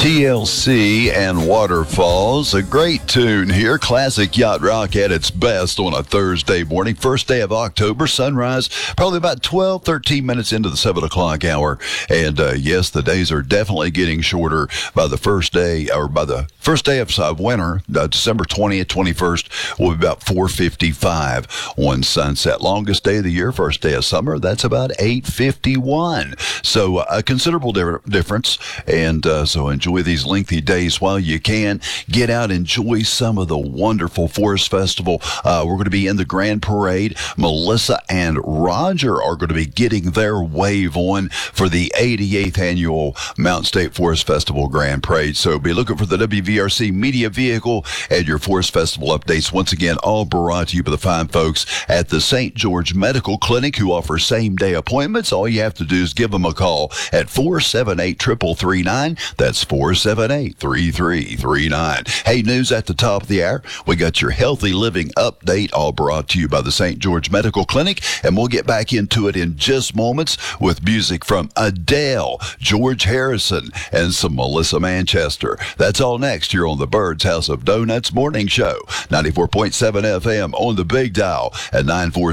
TLC and Waterfalls, a great tune here. Classic yacht rock at its best on a Thursday morning. First day of October, sunrise, probably about 12, 13 minutes into the 7 o'clock hour. And yes, the days are definitely getting shorter by the first day, or by the first day of winter, December 20th, 21st, will be about 4:55 on sunset. Longest day of the year, first day of summer, that's about 8:51. So a considerable difference. And so enjoy these lengthy days while you can. Get out, enjoy some of the wonderful Forest Festival. We're going to be in the Grand Parade. Melissa and Roger are going to be getting their wave on for the 88th annual Mountain State Forest Festival Grand Parade. So be looking for the WVRC media vehicle and your Forest Festival updates. Once again, all brought to you by the fine folks at the St. George Medical Clinic, who offer same-day appointments. All you have to do is give them a call at 478-3339. That's 478-3339. Hey, news at the top of the hour. We got your healthy living update, all brought to you by the St. George Medical Clinic, and we'll get back into it in just moments with music from Adele, George Harrison, and some Melissa Manchester. That's all next here on the Bird's House of Donuts Morning Show, 94.7 FM on the Big Dial at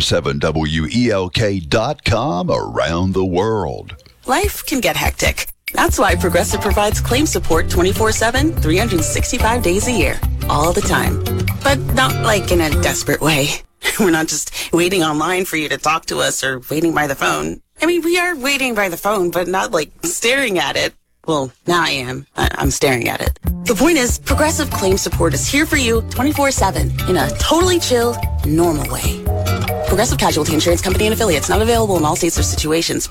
947WELK.com around the world. Life can get hectic. That's why Progressive provides claim support 24/7, 365 days a year, all the time. But not like in a desperate way. We're not just waiting online for you to talk to us or waiting by the phone. I mean, we are waiting by the phone, but not like staring at it. Well, now I am. I'm staring at it. The point is, Progressive claim support is here for you 24/7 in a totally chill, normal way. Progressive Casualty Insurance Company and Affiliates, not available in all states or situations.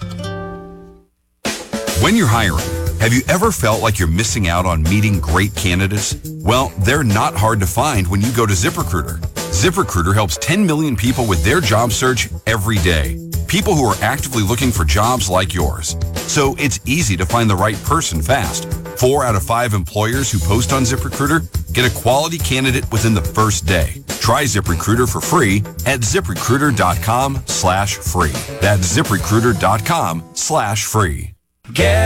When you're hiring, have you ever felt like you're missing out on meeting great candidates? Well, they're not hard to find when you go to ZipRecruiter. ZipRecruiter helps 10 million people with their job search every day. People who are actively looking for jobs like yours. So it's easy to find the right person fast. 4 out of 5 employers who post on ZipRecruiter get a quality candidate within the first day. Try ZipRecruiter for free at ZipRecruiter.com/free. That's ZipRecruiter.com/free. Get